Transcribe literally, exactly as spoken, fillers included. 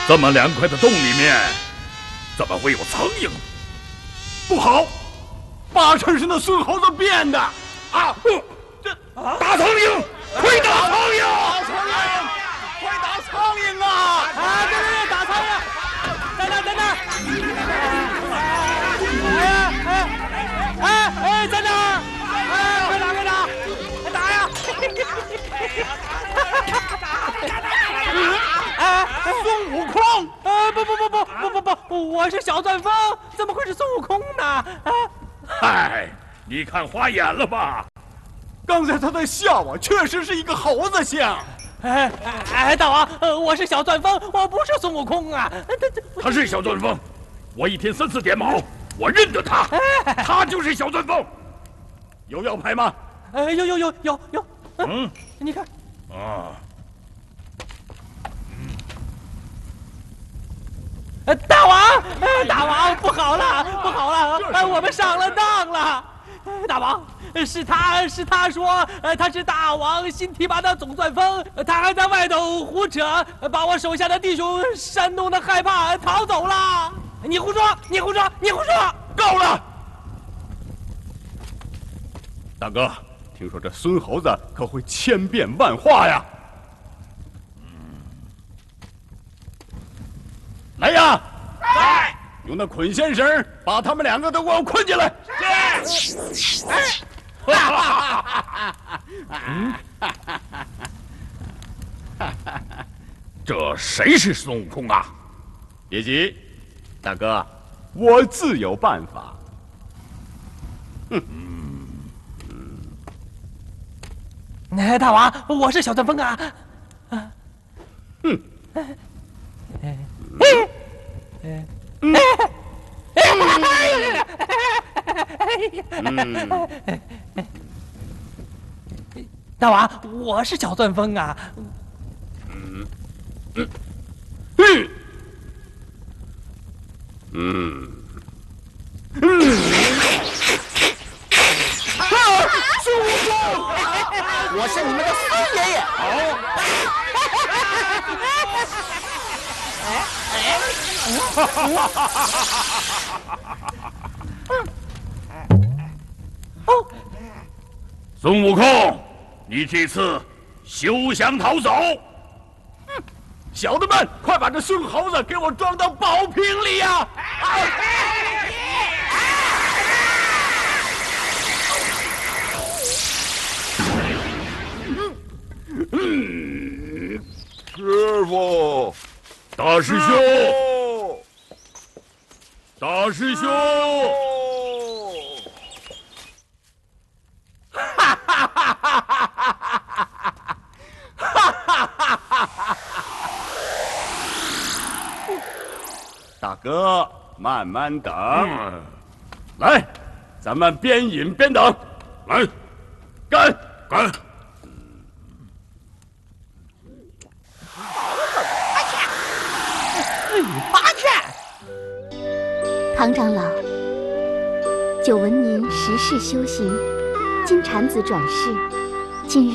这么凉快的洞里面，怎么会有苍蝇？ 不好，八成是那孙猴子变的啊！这打苍蝇，快打苍蝇！ 打苍蝇，快打苍蝇啊！ 啊，对对对，打苍蝇，在那，在那。哎呀，哎，哎哎，在那儿！哎，快打，快打，快打呀！哎， 孙悟空！ 啊，不不不不不不不，我是小钻风，怎么会是孙悟空呢？啊！ 嗨，你看花眼了吧？ 刚才他在笑我，确实是一个猴子像。 哎哎，大王，呃，我是小钻风，我不是孙悟空啊。 他他是小钻风，我一天三次点卯，我认得他，他就是小钻风。有要牌吗？ 呃，有有有有有。 嗯， 你看。 啊。 呃，大王，呃，大王，不好了，不好了，呃，我们上了当了。大王，是他是他说，呃，他是大王新提拔的总钻风，他还在外头胡扯，把我手下的弟兄煽动的害怕逃走了。你胡说，你胡说，你胡说！ 够了！大哥，听说这孙猴子可会千变万化呀。来呀！ 来， 用那捆仙绳把他们两个都给我捆起来。 是。这谁是孙悟空啊？ 别急，大哥，我自有办法。哼， 哎，大王，我是小钻风啊。啊， 哼。 大王，我是小钻风啊。 嗯嗯嗯嗯嗯。啊！孙悟空， 我是你们的孙爷爷。 好。 孙悟空，你这次休想逃走！ 小的们，快把这孙猴子给我装到宝瓶里呀！嗯，师傅， 大师兄，大师兄。 哈哈哈哈哈哈！哈哈哈哈哈！大哥，慢慢等。嗯、来，咱们边饮边等。 来， 干干！ 八剑。 唐长老，久闻您时事修行，经产子转世，今日